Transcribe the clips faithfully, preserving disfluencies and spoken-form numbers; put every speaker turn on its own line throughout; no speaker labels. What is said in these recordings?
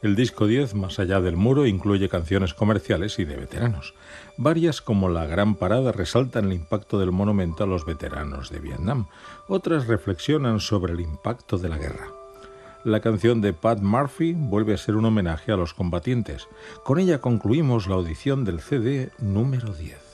El disco diez, Más allá del muro, incluye canciones comerciales y de veteranos. Varias, como La Gran Parada, resaltan el impacto del monumento a los veteranos de Vietnam. Otras reflexionan sobre el impacto de la guerra. La canción de Pat Murphy vuelve a ser un homenaje a los combatientes. Con ella concluimos la audición del C D número diez.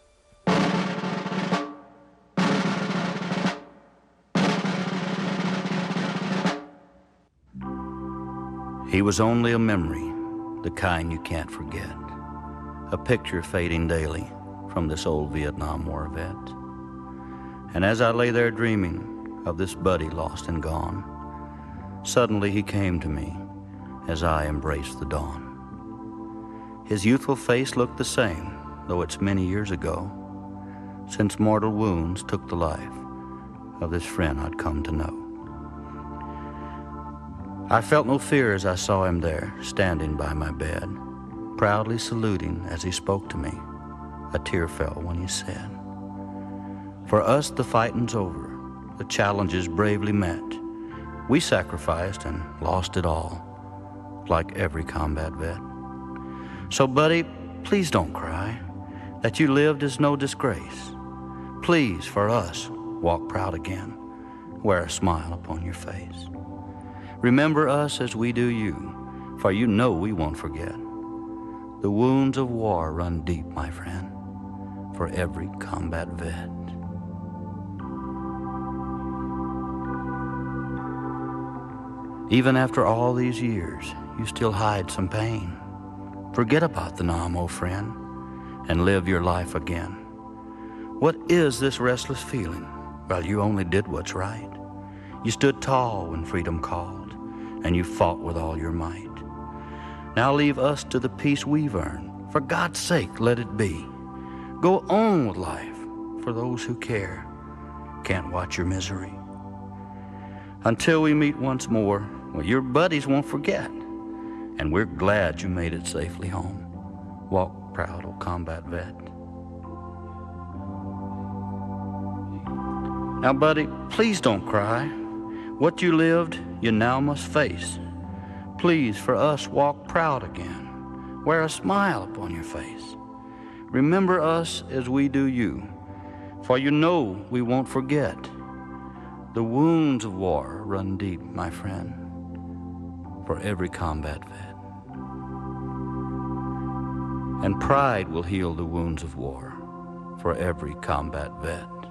He was only a memory, the kind you can't forget. A picture fading daily from this old Vietnam War vet. And as I lay there dreaming of this buddy lost and gone, suddenly he came to me as I embraced the dawn. His youthful face looked the same, though it's many years ago, since mortal wounds took the life of this friend I'd come to know. I felt no fear as I saw him there, standing by my bed, proudly saluting as he spoke to me. A tear fell when he said, "For us the fighting's over, the challenges bravely met. We sacrificed and lost it all, like every combat vet. So buddy, please don't cry, that you lived is no disgrace. Please, for us, walk proud again, wear a smile upon your face. Remember us as we do you, for you know we won't forget. The wounds of war run deep, my friend, for every combat vet." Even after all these years, you still hide some pain. Forget about the Nam, old friend, and live your life again. What is this restless feeling? Well, you only did what's right. You stood tall when freedom called, and you fought with all your might. Now leave us to the peace we've earned. For God's sake, let it be. Go on with life, for those who care can't watch your misery. Until we meet once more, well, your buddies won't forget, and we're glad you made it safely home. Walk proud, old combat vet. Now, buddy, please don't cry. What you lived, you now must face. Please, for us, walk proud again. Wear a smile upon your face. Remember us as we do you, for you know we won't forget. The wounds of war run deep, my friend, for every combat vet. And pride will heal the wounds of war for every combat vet.